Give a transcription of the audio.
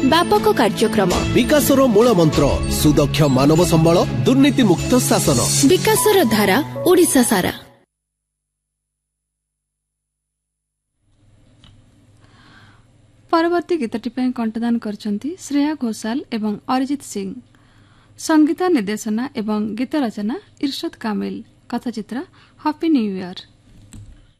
व्यापक कार्यक्रम विकासर मूल मंत्र सुदक्ष मानव संबल दुर्नीति मुक्त शासन विकासर धारा ओडिशा सारा। परवर्ती गीतटी कंठदान करछंती श्रेया घोषाल एवं अरिजित सिंह। संगीत निर्देशना एवं गीत रचना इरशाद कामिल। कथाचित्र हैप्पी न्यू ईयर।